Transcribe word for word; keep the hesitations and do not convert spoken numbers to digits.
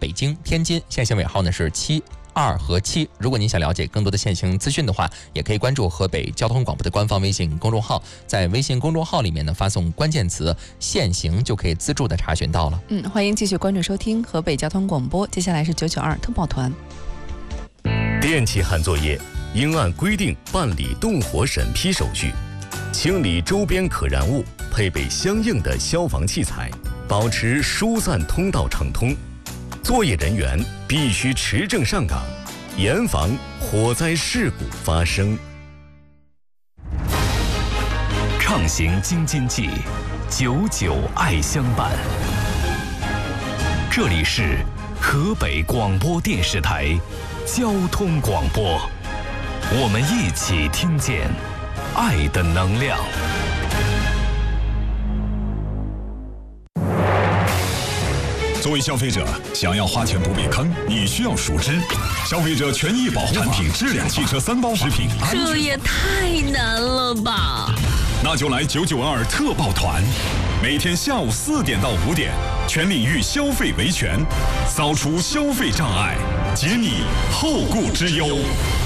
北京、天津，线行尾号呢是七二和七。如果您想了解更多的限行资讯的话，也可以关注河北交通广播的官方微信公众号，在微信公众号里面呢发送关键词限行就可以自助的查询到了。 嗯，欢迎继续关注收听河北交通广播，接下来是九九二特报团。 电气焊作业应按规定办理动火审批手续，清理周边可燃物，配备相应的消防器材，保持疏散通道畅通。作业人员必须持证上岗，严防火灾事故发生。 畅行京津冀，久久爱相伴。这里是河北广播电视台交通广播，我们一起听见爱的能量。 作为消费者，想要花钱不被坑，你需要熟知消费者权益保护法、产品质量、汽车三包、食品安全。 这也太难了吧！ 那就来九九二特报团，每天下午四点到五点，全领域消费维权，扫除消费障碍，解你后顾之忧。